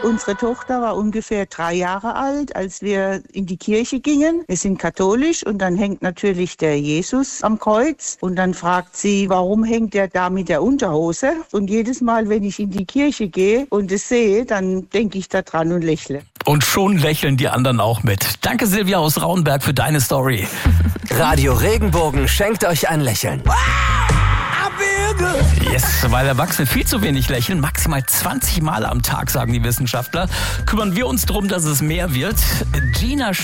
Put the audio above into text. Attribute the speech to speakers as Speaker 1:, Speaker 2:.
Speaker 1: Unsere Tochter war ungefähr 3 Jahre alt, als wir in die Kirche gingen. Wir sind katholisch und dann hängt natürlich der Jesus am Kreuz. Und dann fragt sie, warum hängt er da mit der Unterhose? Und jedes Mal, wenn ich in die Kirche gehe und es sehe, dann denke ich da dran und lächle.
Speaker 2: Und schon lächeln die anderen auch mit. Danke Silvia aus Rauenberg für deine Story.
Speaker 3: Radio Regenbogen schenkt euch ein Lächeln.
Speaker 2: Yes, weil Erwachsene viel zu wenig lächeln, maximal 20 Mal am Tag, sagen die Wissenschaftler, kümmern wir uns darum, dass es mehr wird. Gina